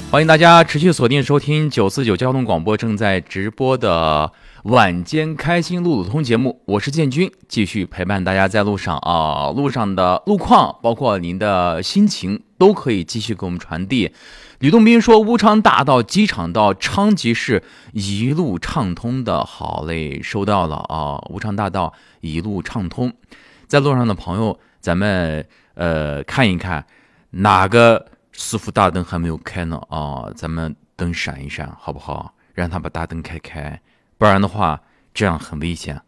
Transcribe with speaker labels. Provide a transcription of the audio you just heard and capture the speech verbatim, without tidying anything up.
Speaker 1: 欢迎大家持续锁定收听九四九交通广播正在直播的晚间开心路路通节目，我是建军，继续陪伴大家在路上啊，路上的路况，包括您的心情，都可以继续给我们传递。吕洞宾说，乌昌大道机场到昌吉市一路畅通的，好嘞，收到了啊，乌昌大道一路畅通。在路上的朋友，咱们呃看一看哪个师傅大灯还没有开呢啊，咱们灯闪一闪好不好？让他把大灯开开，不然的话这样很危险。